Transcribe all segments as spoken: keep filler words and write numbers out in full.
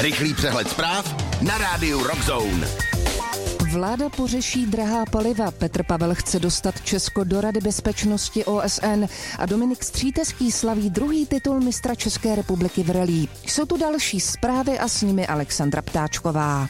Rychlý přehled zpráv na rádiu Rockzone. Vláda pořeší drahá paliva. Petr Pavel chce dostat Česko do Rady bezpečnosti O S N a Dominik Střítecký slaví druhý titul mistra České republiky v rallye. Jsou tu další zprávy a s nimi Alexandra Ptáčková.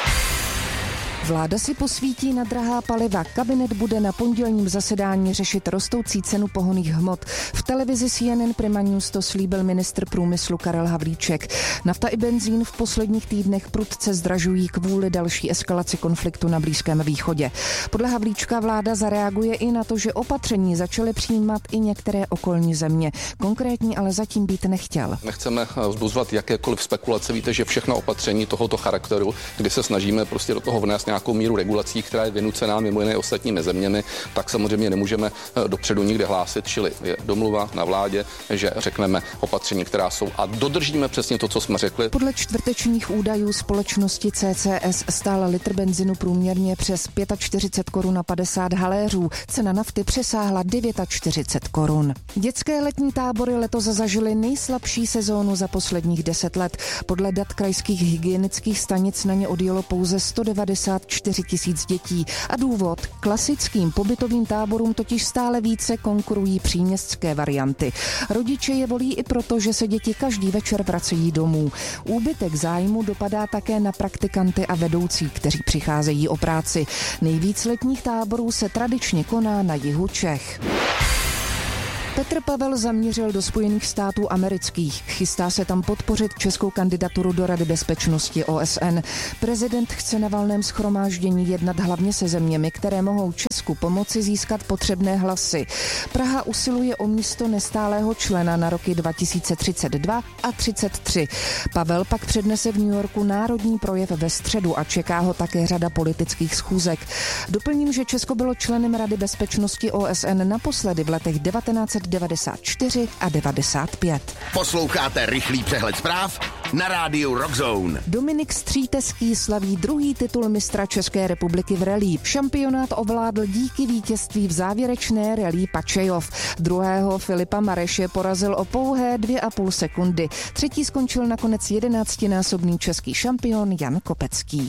Vláda si posvítí na drahá paliva. Kabinet bude na pondělním zasedání řešit rostoucí cenu pohonných hmot. V televizi C N N Prima News to slíbil ministr průmyslu Karel Havlíček. Nafta i benzín v posledních týdnech prudce zdražují kvůli další eskalaci konfliktu na Blízkém východě. Podle Havlíčka vláda zareaguje i na to, že opatření začaly přijímat i některé okolní země. Konkrétní ale zatím být nechtěl. Nechceme vzbuzovat jakékoliv spekulace. Víte, že všechno opatření tohoto charakteru, kdy se snažíme prostě do toho vnést nějakou míru regulací, která je vynucená mimo jiné ostatními zeměmi, tak samozřejmě nemůžeme dopředu nikde hlásit, čili je domluva na vládě, že řekneme opatření, která jsou a dodržíme přesně to, co jsme řekli. Podle čtvrtečních údajů společnosti C C S stál litr benzinu průměrně přes čtyřicet pět korun a padesát haléřů. Cena nafty přesáhla čtyřicet devět korun. Dětské letní tábory letos zažily nejslabší sezónu za posledních deset let. Podle dat krajských hygienických stanic na ně odjelo pouze sto devadesát čtyři tisíc dětí a důvod: klasickým pobytovým táborům totiž stále více konkurují příměstské varianty. Rodiče je volí i proto, že se děti každý večer vracejí domů. Úbytek zájmu dopadá také na praktikanty a vedoucí, kteří přicházejí o práci. Nejvíc letních táborů se tradičně koná na jihu Čech. Petr Pavel zamířil do Spojených států amerických. Chystá se tam podpořit českou kandidaturu do Rady bezpečnosti O S N. Prezident chce na valném shromáždění jednat hlavně se zeměmi, které mohou Česku pomoci získat potřebné hlasy. Praha usiluje o místo nestálého člena na roky dva tisíce třicet dva a třicet tři. Pavel pak přednese v New Yorku národní projev ve středu a čeká ho také řada politických schůzek. Doplním, že Česko bylo členem Rady bezpečnosti O S N naposledy v letech devatenáct devadesát čtyři a devadesát pět. Posloucháte rychlý přehled zpráv na rádiu Rockzone. Dominik Střítecký slaví druhý titul mistra České republiky v rallye. Šampionát ovládl díky vítězství v závěrečné rallye Pačejov. Druhého Filipa Mareše porazil o pouhé dvě a půl sekundy. Třetí skončil nakonec jedenáctinásobný český šampion Jan Kopecký.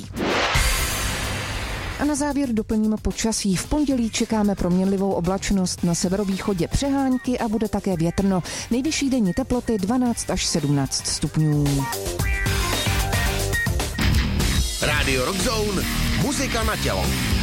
A na závěr doplníme počasí. V pondělí čekáme proměnlivou oblačnost, na severovýchodě přehánky a bude také větrno. Nejvyšší denní teploty dvanáct až sedmnáct stupňů. Rádio Rockzone, muzika na tělo.